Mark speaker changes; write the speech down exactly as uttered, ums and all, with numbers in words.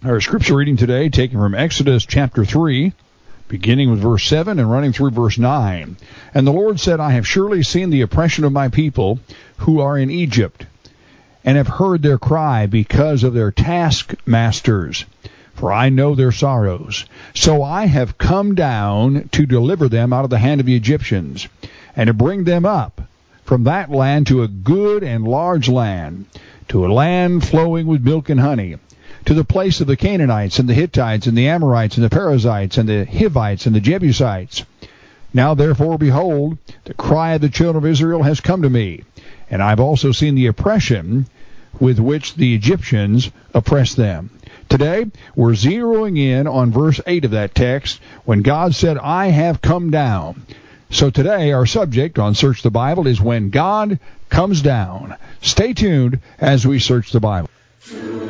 Speaker 1: Our scripture reading today taken from Exodus chapter three, beginning with verse seven and running through verse nine. And the Lord said, I have surely seen the oppression of my people who are in Egypt, and have heard their cry because of their taskmasters, for I know their sorrows. So I have come down to deliver them out of the hand of the Egyptians, and to bring them up from that land to a good and large land, to a land flowing with milk and honey, to the place of the Canaanites and the Hittites and the Amorites and the Perizzites and the Hivites and the Jebusites. Now therefore, behold, the cry of the children of Israel has come to me, and I have also seen the oppression with which the Egyptians oppress them. Today, we're zeroing in on verse eight of that text, when God said, I have come down. So today, our subject on Search the Bible is when God comes down. Stay tuned as we search the Bible.